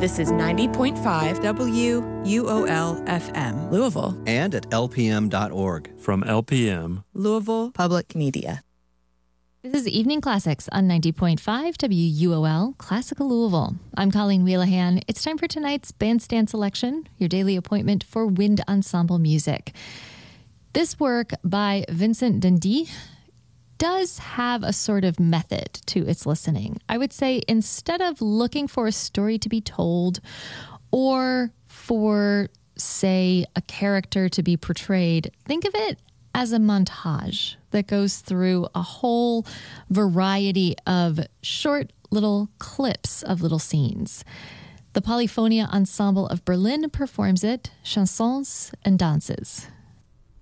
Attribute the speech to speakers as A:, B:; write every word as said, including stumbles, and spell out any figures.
A: This is ninety point five W U O L F M, Louisville.
B: And at L P M dot org.
C: From L P M,
A: Louisville Public Media.
D: This is Evening Classics on ninety point five W U O L, Classical Louisville. I'm Colleen Wheelahan. It's time for tonight's Bandstand Selection, your daily appointment for wind ensemble music. This work by Vincent Dundee does have a sort of method to its listening. I would say instead of looking for a story to be told or for, say, a character to be portrayed, think of it as a montage that goes through a whole variety of short little clips of little scenes. The Polyphonia Ensemble of Berlin performs it, Chansons and Dances.